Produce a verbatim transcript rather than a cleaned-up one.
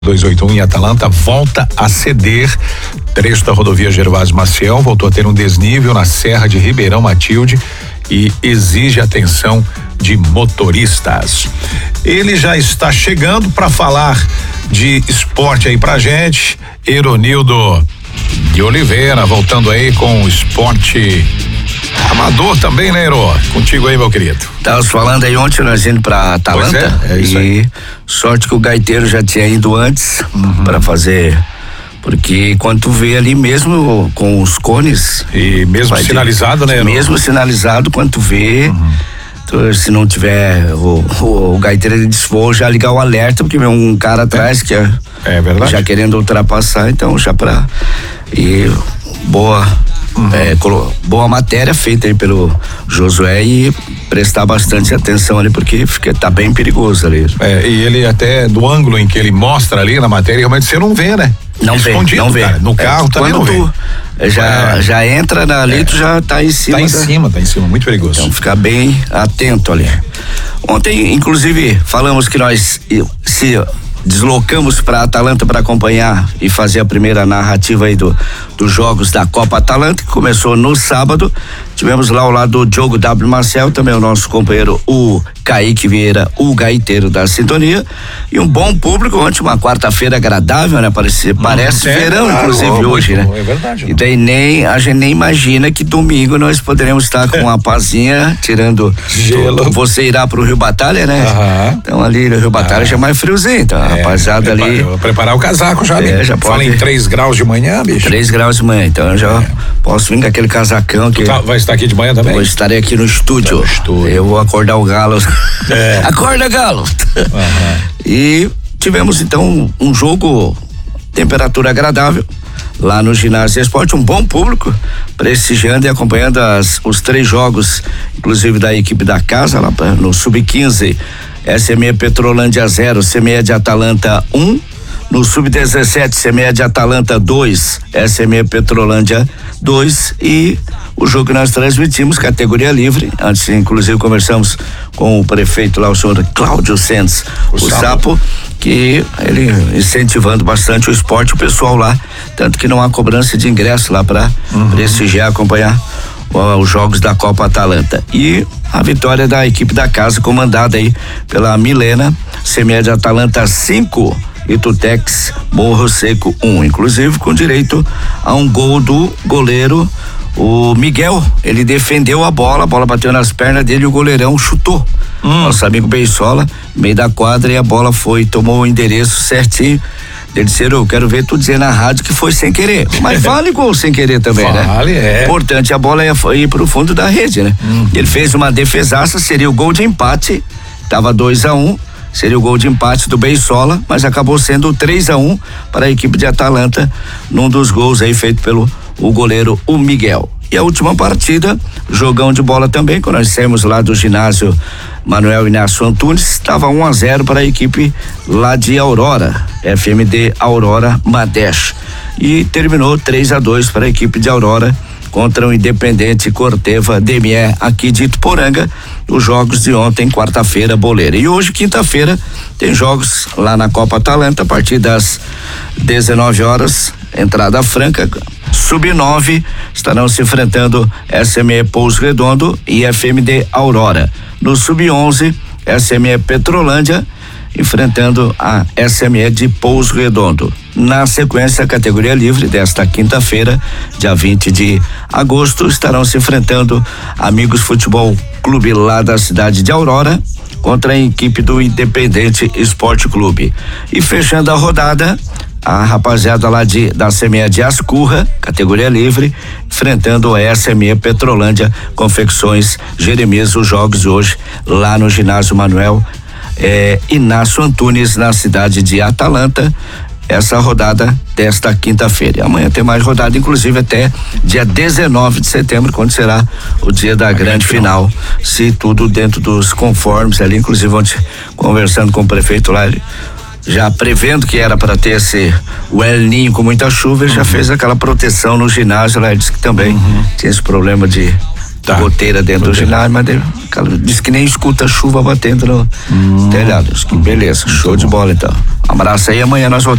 duzentos e oitenta e um em Atalanta volta a ceder. Trecho da rodovia Gervásio Maciel voltou a ter um desnível na Serra de Ribeirão Matilde e exige atenção de motoristas. Ele já está chegando para falar de esporte aí pra gente. Eronildo de Oliveira, voltando aí com o esporte amador também, né, Ero? Contigo aí, meu querido. Tava falando aí ontem, nós indo pra Atalanta. Pois é, é isso e aí. Sorte que o gaiteiro já tinha ido antes uhum. para fazer, porque quando tu vê ali mesmo com os cones. E mesmo sinalizado, ter, né, Ero? Mesmo sinalizado, quando tu vê, uhum. tu, se não tiver o, o, o gaiteiro, ele disse, vou já ligar o alerta, porque vem um cara atrás é. que é, é verdade. já querendo ultrapassar, então já pra. E boa. Uhum. É, boa matéria feita aí pelo Josué e prestar bastante atenção ali, porque fica, tá bem perigoso ali. É, e ele até, do ângulo em que ele mostra ali na matéria, realmente você não vê, né? Não vê, não vê. Cara, no carro é, também não vê. Tu já, é. já entra ali, é. tu já tá em cima. Tá em da... cima, tá em cima, muito perigoso. Então ficar bem atento ali. Ontem, inclusive, falamos que nós se deslocamos para Atalanta para acompanhar e fazer a primeira narrativa aí do, dos jogos da Copa Atalanta, que começou no sábado. Tivemos lá ao lado do Diogo W. Marcel, também o nosso companheiro, o Kaique Vieira, o gaiteiro da sintonia, e um bom público ontem, uma quarta-feira agradável, né? Parece, parece é, verão, claro, inclusive, hoje, muito, né? É verdade. E daí nem, a gente nem imagina que domingo nós poderemos estar com uma pazinha, tirando gelo. Tu, você irá pro Rio Batalha, né? Aham. Então ali no Rio Batalha ah. já é mais friozinho, então a é, rapaziada prepara, ali. Vou preparar o casaco já, é, já Fala pode, em três graus de manhã, bicho. três graus de manhã, então eu já é. posso vir com aquele casacão que. Tu tá, vai estar aqui de manhã também? Eu estarei aqui no estúdio. No estúdio. Eu vou acordar o galo. É. Acorda, galo! Uhum. E tivemos então um jogo, temperatura agradável, lá no Ginásio Esporte, um bom público, prestigiando e acompanhando as, os três jogos, inclusive da equipe da casa, lá no sub quinze, S M E Petrolândia zero, C M E de Atalanta um. No sub dezessete, C M E de Atalanta dois, S M E Petrolândia dois, e o jogo que nós transmitimos, categoria livre. Antes, inclusive, conversamos com o prefeito lá, o senhor Cláudio Santos, o, o Sapo. Sapo, que ele incentivando bastante o esporte, o pessoal lá, tanto que não há cobrança de ingresso lá para uhum. prestigiar, acompanhar ó, os jogos da Copa Atalanta. E a vitória da equipe da casa, comandada aí pela Milena, C M E de Atalanta cinco, Itutex Morro Seco um, inclusive com direito a um gol do goleiro, o Miguel. Ele defendeu a bola, a bola bateu nas pernas dele e o goleirão chutou. Hum. Nosso amigo Beisola, meio da quadra, e a bola foi, tomou o endereço certinho. Ele disse, eu quero ver tu dizer na rádio que foi sem querer. Mas vale gol sem querer também, vale, né? Vale, é. Importante, a bola ia ir pro fundo da rede, né? Hum. Ele fez uma defesaça, seria o gol de empate, tava dois a um. Seria o gol de empate do Beisola, mas acabou sendo três a um para a equipe de Atalanta, num dos gols aí feito pelo o goleiro, o Miguel. E a última partida, jogão de bola também, quando nós saímos lá do ginásio Manuel Inácio Antunes, estava um a zero para a equipe lá de Aurora, F M D Aurora Madech. E terminou três a dois para a equipe de Aurora contra o Independente Corteva D M E aqui de Ituporanga. Os jogos de ontem, quarta-feira, boleira. E hoje, quinta-feira, tem jogos lá na Copa Atalanta, a partir das dezenove horas, entrada franca. sub nove estarão se enfrentando S M E Pouso Redondo e F M D Aurora. No sub onze, S M E Petrolândia enfrentando a S M E de Pouso Redondo. Na sequência, a categoria livre desta quinta-feira, dia vinte de agosto, estarão se enfrentando Amigos Futebol Clube lá da cidade de Aurora contra a equipe do Independente Esporte Clube. E fechando a rodada, a rapaziada lá de, da C M E de Ascurra, categoria livre, enfrentando a S M E Petrolândia Confecções Jeremias, os jogos de hoje lá no ginásio Manuel É, Inácio Antunes, na cidade de Atalanta, essa rodada desta quinta-feira. Amanhã tem mais rodada, inclusive até dia dezenove de setembro, quando será o dia da grande final, se tudo dentro dos conformes ali, inclusive ontem conversando com o prefeito lá, ele já prevendo que era para ter esse o El Ninho com muita chuva, ele uhum. já fez aquela proteção no ginásio lá, ele disse que também uhum. tinha esse problema de Tá. Goteira dentro Goteira. do ginásio, mas ele, diz que nem escuta a chuva batendo no hum. telhado. Que beleza, show de bola então. Um abraço aí, amanhã nós voltamos.